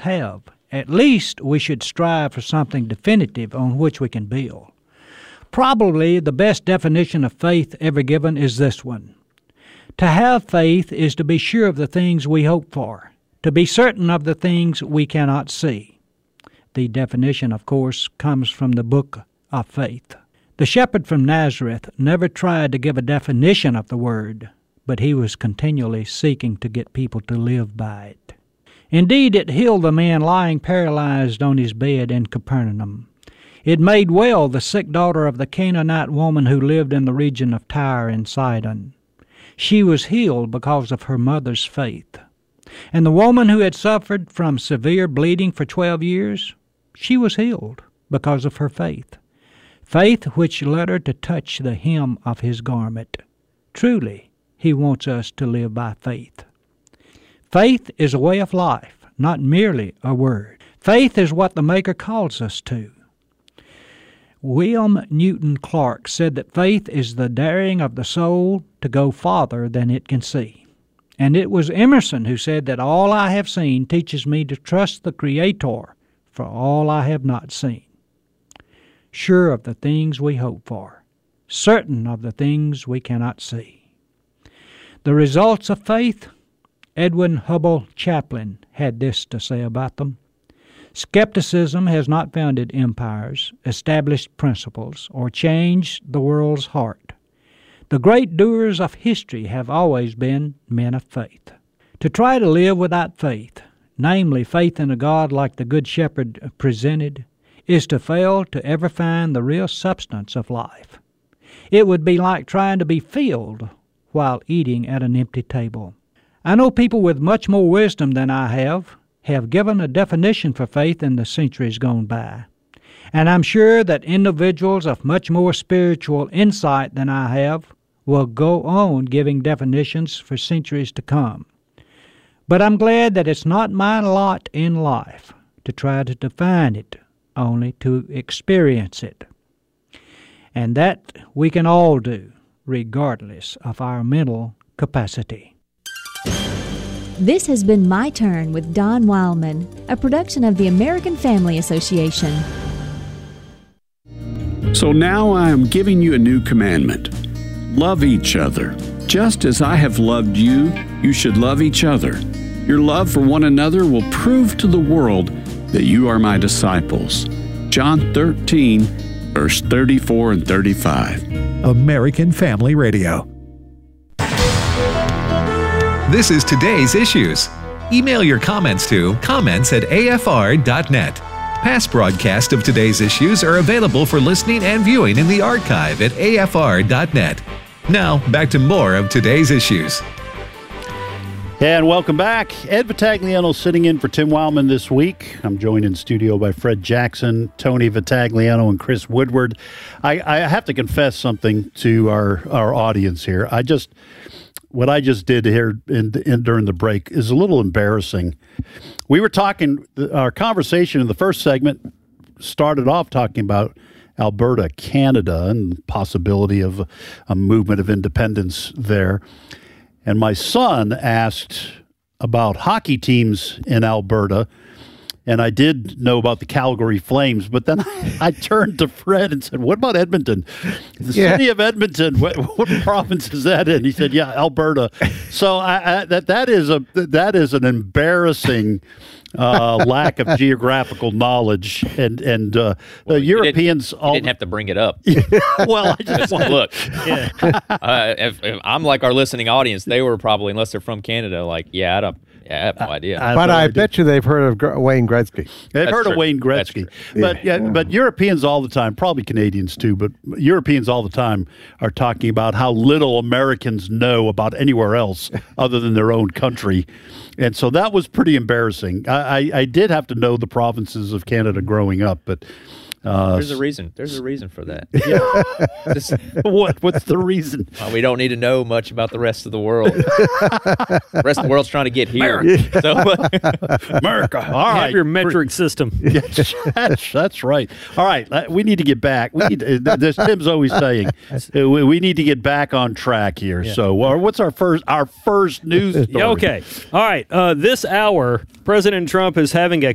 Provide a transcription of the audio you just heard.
have. At least we should strive for something definitive on which we can build. Probably the best definition of faith ever given is this one. To have faith is to be sure of the things we hope for, to be certain of the things we cannot see. The definition, of course, comes from the book of faith. The shepherd from Nazareth never tried to give a definition of the word, but he was continually seeking to get people to live by it. Indeed, it healed the man lying paralyzed on his bed in Capernaum. It made well the sick daughter of the Canaanite woman who lived in the region of Tyre and Sidon. She was healed because of her mother's faith. And the woman who had suffered from severe bleeding for 12 years, she was healed because of her faith. Faith which led her to touch the hem of his garment. Truly, he wants us to live by faith. Faith is a way of life, not merely a word. Faith is what the Maker calls us to. William Newton Clark said that faith is the daring of the soul to go farther than it can see. And it was Emerson who said that all I have seen teaches me to trust the Creator for all I have not seen. Sure of the things we hope for, certain of the things we cannot see. The results of faith, Edwin Hubble Chaplin had this to say about them. Skepticism has not founded empires, established principles, or changed the world's heart. The great doers of history have always been men of faith. To try to live without faith, namely faith in a God like the Good Shepherd presented, is to fail to ever find the real substance of life. It would be like trying to be filled while eating at an empty table. I know people with much more wisdom than I have given a definition for faith in the centuries gone by. And I'm sure that individuals of much more spiritual insight than I have will go on giving definitions for centuries to come. But I'm glad that it's not my lot in life to try to define it, only to experience it. And that we can all do, regardless of our mental capacity. This has been My Turn with Don Wildman, a production of the American Family Association. So now I am giving you a new commandment. Love each other. Just as I have loved you, you should love each other. Your love for one another will prove to the world that you are my disciples. John 13, verse 34 and 35. American Family Radio. This is Today's Issues. Email your comments to comments@afr.net. Past broadcasts of Today's Issues are available for listening and viewing in the archive at afr.net. Now, back to more of Today's Issues. And welcome back. Ed Vitagliano sitting in for Tim Wildman this week. I'm joined in studio by Fred Jackson, Tony Vitagliano, and Chris Woodward. I have to confess something to our audience here. What I just did here during the break is a little embarrassing. We were talking, our conversation in the first segment started off talking about Alberta, Canada, and the possibility of a movement of independence there. And my son asked about hockey teams in Alberta, and I did know about the Calgary Flames, but then I turned to Fred and said, what about Edmonton? The city of Edmonton, what province is that in? He said, yeah, Alberta. So that is an embarrassing lack of geographical knowledge. And Europeans... You didn't have to bring it up. Well, I just look. If I'm like our listening audience, they were probably, unless they're from Canada, like, I have no idea. But I bet you they've heard of Wayne Gretzky. They've heard of Wayne Gretzky. But Europeans all the time, probably Canadians too, but Europeans all the time are talking about how little Americans know about anywhere else other than their own country. And so that was pretty embarrassing. I did have to know the provinces of Canada growing up, but... There's a reason. There's a reason for that. What's the reason? We don't need to know much about the rest of the world. The rest of the world's trying to get here. America. All right. Have your metric system. That's right. All right. We need to get back. As Tim's always saying, we need to get back on track here. Yeah. So what's our first news story? Okay. All right. This hour, President Trump is having a